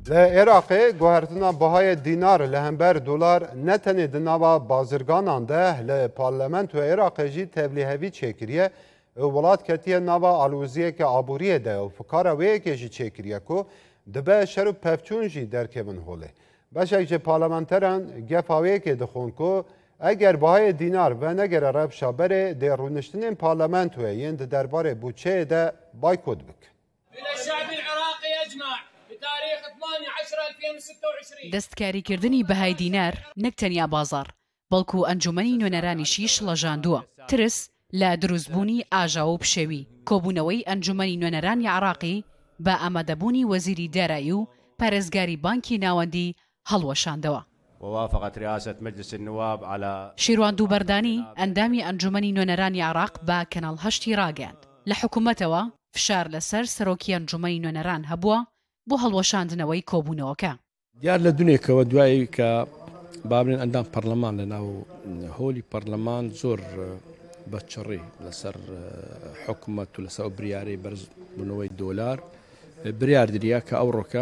لعراق گوهرتنا بهای دینار لهمبر دلار نتنی دناوا بازرگانان ده لپارلمنت و عراق جی تبلیغی چکریه ولات کتیه ناوا آلوزیه که آبوریه ده و فکاره ویه که جی چکریه که دبه شرو پفچون جی درکبن هوله. بشک جی پارلمنتران گفاویه که دخون که اگر بهای دینار و نگر رب شابره ده رونشتنین پارلمنت و یند درباره بوچه ده بایکود بک. الشعب العراقي يجمع بتاريخ 18/2026 دەستکاریکردنی بەهای دینار نەک تەنیا بازار بەڵکو ئەنجومەنی نوێنەرانیشی شڵەژاندووە ترس لە دروستبوونی ئاژاو و پشێوی کۆبوونەوەی ئەنجومەنی نوێنەرانی عراقی بە ئامادەبوونی وەزیری دارایی و پارێزگاری بانکی ناوەندی هەڵوەشاندەوە. ووافقت رئاسة مجلس النواب على شیروان دووبەردانی ئەندامی ئەنجومەنی نوێنەرانی عراق بە کەناڵ هەشتی ڕاگەاند لە حکوومەتەوە فشار لەسەر سەرۆکی ئەنجومەنی نوێنەران هەبووە بۆ هەڵوەشاندنەوەی کۆبوونەوەکە. دیار لە دونێکەوە دوایی کە بابلێن ئەندام پەرلەمان لە ناو هۆلی پەرلەمان زۆر بەچڕی لەسەر حکوومەت و لەسەر بریارەی بەرزبوونەوەی دۆلار بریار دریا کە ئەو ڕۆکە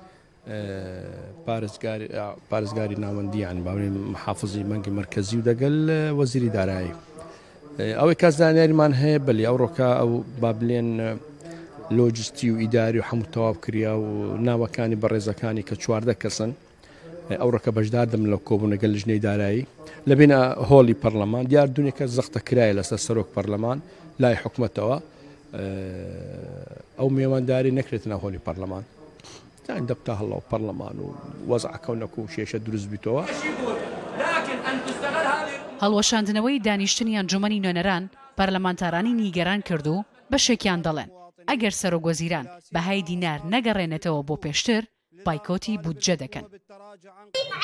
پارێزگاری ناوەندیان باڵێن محافزی بانکی مرکزی و دەگەل وەزیری دارایی ئەوەی کەس زانیاریمان هەیە بەلی ئەو ڕۆکە ئەو بابلێن لۆجستی و ئیداری و هەموو تەواو کریا و ناوەکانی بەڕێزەکانی کە 14 کەسن ئەو ڕۆکە بەشدار دەم لە کۆبوونەگەل ژنەی دارایی لە بینە هۆڵی پەرلەمان دیار دونێکە زەختە کرایە لەسەر سەرۆک پەرلەمان لای حکوومەتەوە ئەو میێوەنداری نەکرێتە ناو هۆلی پەرلەمان تان دەبتا هەڵاو پەرلەمان و وەزعەکەونەک و شێشە دروست بیتەوە. هەڵوەشاندنەوەی دانیشتنی ئەنجومەنی نوێنەران پەرلەمانتارانی نیگەران کرد و بەشێکیان دەڵێن ئەگەر سەرۆکوەزیران بەهای دینار نەگەڕێنێتەوە بۆ پێشتر بایکۆتی بودجە دەکەن.